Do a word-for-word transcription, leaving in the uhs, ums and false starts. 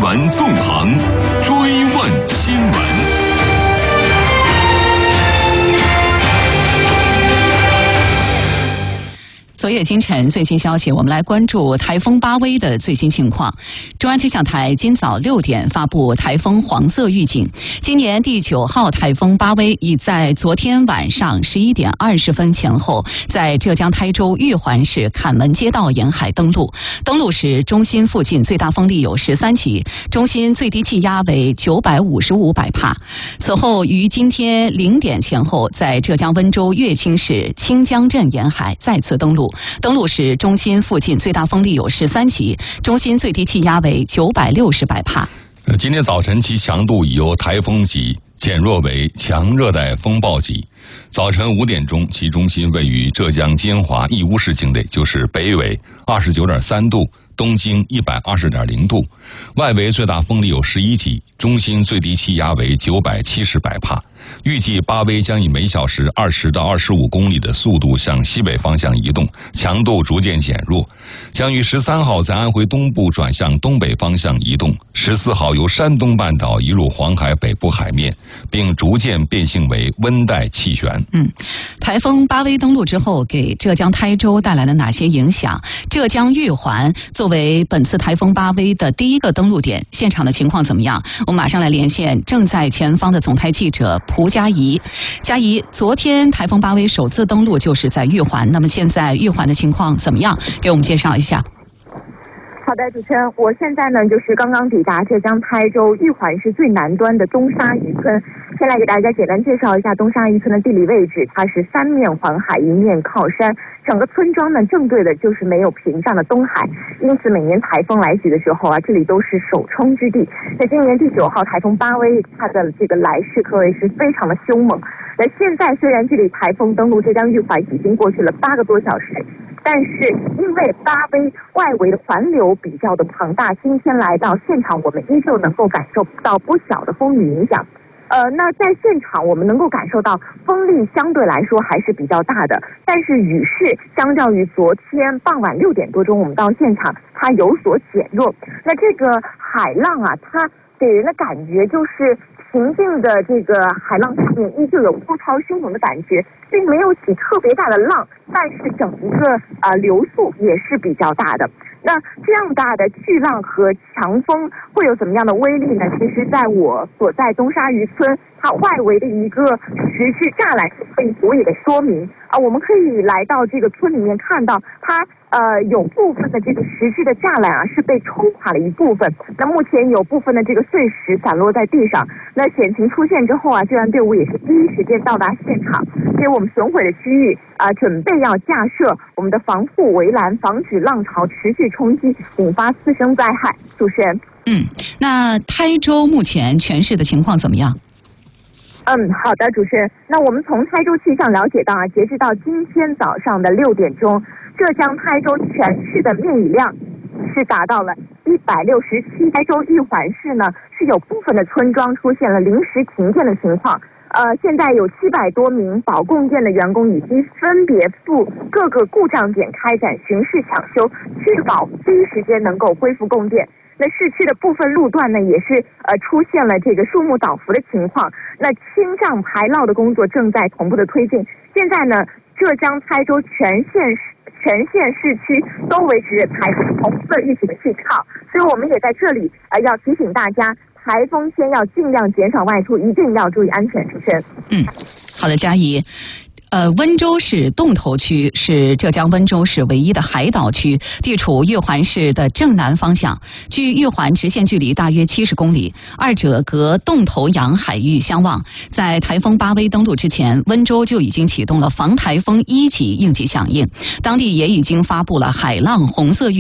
闻纵横，追问新闻。 昨夜今晨最新消息，我们来关注台风巴威的最新情况。中央气象台今早六点发布台风黄色预警。今年第九号台风巴威已在昨天晚上十一点二十分前后，在浙江台州玉环市坎门街道沿海登陆。登陆时，中心附近最大风力有十三级，中心最低气压为九百五十五百帕。此后于今天零点前后，在浙江温州乐清市清江镇沿海再次登陆。登陆时，中心附近最大风力有十三级，中心最低气压为九百六十百帕。 今天早晨其强度已由台风级减弱为强热带风暴级。早晨五点钟，其中心位于浙江金华义乌市境内，就是北纬二十九点三度，东经一百二十点零度，外围最大风力有十一级，中心最低气压为九百七十百帕。预计巴威将以每小时二十到二十五公里的速度向西北方向移动，强度逐渐减弱，将于十三号在安徽东部转向东北方向移动，十四号由山东半岛移入黄海北部海面，并逐渐变性为温带气旋。 嗯，台风巴威登陆之后，给浙江台州带来了哪些影响？浙江玉环作为本次台风巴威的第一个登陆点，现场的情况怎么样？我们马上来连线正在前方的总台记者蒲佳怡。佳怡，昨天台风巴威首次登陆就是在玉环，那么现在玉环的情况怎么样？给我们介绍一下。 好的，主持人，我现在呢就是刚刚抵达浙江台州玉环市最南端的东沙渔村。先来给大家简单介绍一下东沙渔村的地理位置，它是三面环海，一面靠山，整个村庄呢正对的就是没有屏障的东海，因此每年台风来袭的时候啊，这里都是首冲之地。在今年第九号台风巴威，它的这个来势可谓是非常的凶猛。那现在虽然距离台风登陆浙江玉环已经过去了八个多小时，但是因为巴威外围的环流比较的庞大，今天来到现场，我们依旧能够感受到不小的风雨影响。呃，那在现场我们能够感受到风力相对来说还是比较大的，但是雨势相较于昨天傍晚六点多钟我们到现场，它有所减弱。那这个海浪啊，它给人的感觉就是平静的这个海浪下面依旧有波涛汹涌的感觉，并没有起特别大的浪，但是整个呃流速也是比较大的。那这样大的巨浪和强风会有怎么样的威力呢？其实在我所在东沙渔村，它外围的一个石质栅栏可以足以的说明啊。我们可以来到这个村里面看到它呃有部分的这个石质的栅栏啊是被冲垮了一部分，那目前有部分的这个碎石散落在地上。那险情出现之后啊，救援队伍也是第一时间到达现场，所以我们损毁的区域啊、呃、准备要架设我们的防护围栏，防止浪潮持续冲击引发次生灾害。主持人， 嗯，那台州目前全市的情况怎么样？ 嗯，好的，主持人。那我们从台州气象了解到啊，截止到今天早上的六点钟，浙江台州全市的面雨量是达到了一百六十七。台州玉环市呢是有部分的村庄出现了临时停电的情况。呃，现在有七百多名保供电的员工已经分别赴各个故障点开展巡视抢修，确保第一时间能够恢复供电。那市区的部分路段呢，也是呃出现了这个树木倒伏的情况。那清障排涝的工作正在同步的推进。现在呢，浙江台州全县全县市区都维持着台风红色预警的信号，所以我们也在这里呃要提醒大家，台风天要尽量减少外出，一定要注意安全。主持人， 嗯，好的，佳怡。呃，温州市洞头区是浙江温州市唯一的海岛区，地处玉环市的正南方向，距玉环直线距离大约七十公里，二者隔洞头洋海域相望。在台风巴威登陆之前，温州就已经启动了防台风一级应急响应，当地也已经发布了海浪红色预